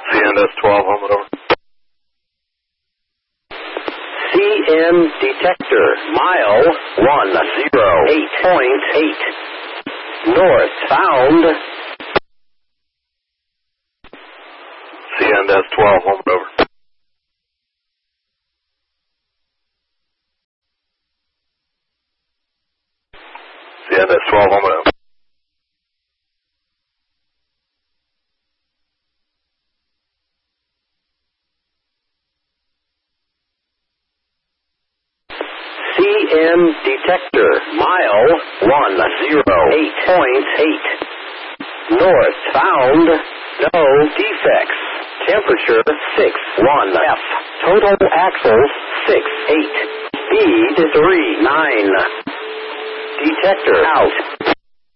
CNS 12, home and over. CN detector, mile 108.8. North, found. CNS 12, home and over. CNS 12, home and over. CN detector, mile 108.8. North, found. No defects. Temperature 61 F. Total axles 68. Speed 39. Detector out.